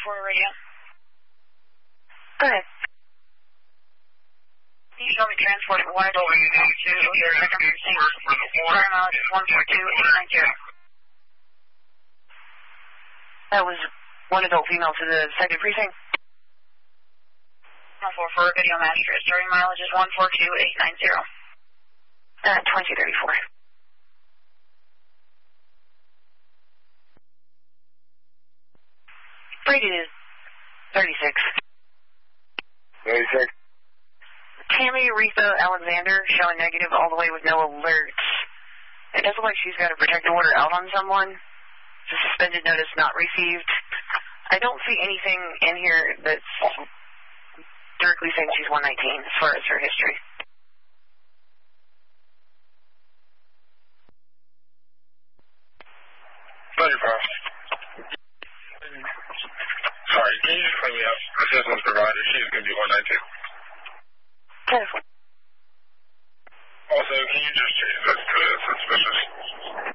radio. Go ahead. Can you show me transport at 1 over to your second precinct? Current mileage is 142,890. That was one adult female to the second precinct. 144 for a video master. Starting mileage is 142,890. 2234. Brady is 36. 36. Tammy Aretha Alexander showing negative all the way with no alerts. It does look like she's got a protective order out on someone. It's a suspended notice not received. I don't see anything in here that's directly saying she's 119 as far as her history. Sorry, can you just bring me up assistance provider? She's going to be 119. 10-4. Also, can you just change this to suspicious?